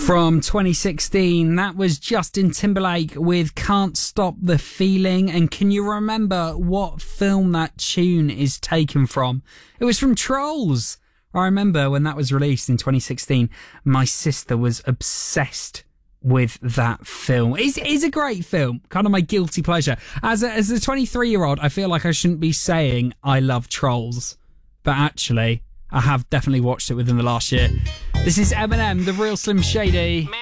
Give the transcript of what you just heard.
From 2016, that was Justin Timberlake with Can't Stop the Feeling. And can you remember what film that tune is taken from? It was from Trolls. I remember when that was released in 2016, my sister was obsessed with that film. It's a great film, kind of my guilty pleasure. As a 23-year-old, I feel like I shouldn't be saying I love Trolls, but actually, I have definitely watched it within the last year. This is Eminem, The Real Slim Shady.